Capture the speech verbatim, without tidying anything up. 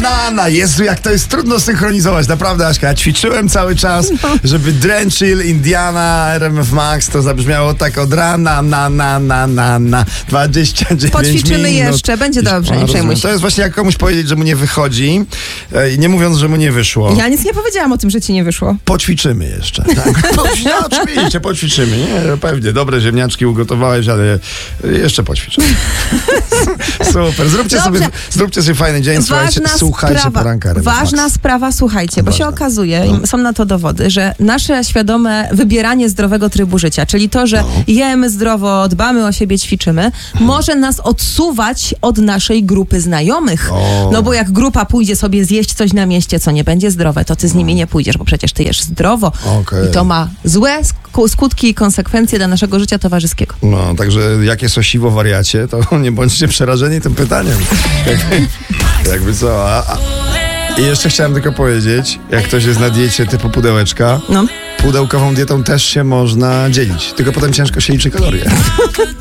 Na, na, Jezu, jak to jest trudno synchronizować, naprawdę, Aśka. Ja ćwiczyłem cały czas, żeby Drenchill, Indiana, R M F Max to zabrzmiało tak od rana, na, na, na, na, na, dwadzieścia dziewięć Poćwiczymy minut. jeszcze, będzie dobrze, nie A, przejmuj się. To jest właśnie jak komuś powiedzieć, że mu nie wychodzi, e, nie mówiąc, że mu nie wyszło. Ja nic nie powiedziałam o tym, że ci nie wyszło. Poćwiczymy jeszcze. Tak. No, oczywiście, poćwiczymy. Nie, pewnie, dobre ziemniaczki ugotowałeś, ale jeszcze poćwiczymy. Super, zróbcie Dobrze. sobie, zróbcie sobie fajny dzień, słuchajcie, Ważna słuchajcie sprawa, poranka R M F ważna Max. sprawa, słuchajcie, bo Ważna. się okazuje, No. i są na to dowody, że nasze świadome wybieranie zdrowego trybu życia, czyli to, że No. jemy zdrowo, dbamy o siebie, ćwiczymy, może nas odsuwać od naszej grupy znajomych. O. No bo jak grupa pójdzie sobie zjeść coś na mieście, co nie będzie zdrowe, to ty z nimi nie pójdziesz, bo przecież ty jesz zdrowo. Okej. I to ma złe sk- skutki i konsekwencje dla naszego życia towarzyskiego. No, także jakie sosiwo wariacie, to nie bądźcie przerażeni tym pytaniem. Jakby co, a, a. I jeszcze chciałem tylko powiedzieć, jak ktoś jest na diecie typu pudełeczka, No. pudełkową dietą też się można dzielić, tylko potem ciężko się liczy kalorie.